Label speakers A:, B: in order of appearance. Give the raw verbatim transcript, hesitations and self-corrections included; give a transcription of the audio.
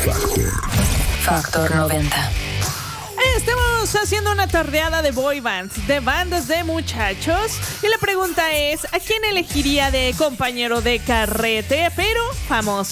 A: Factor noventa.
B: Estamos haciendo una tardeada de boy bands, de bandas de muchachos. Y la pregunta es, ¿a quién elegiría de compañero de carrete, pero famoso?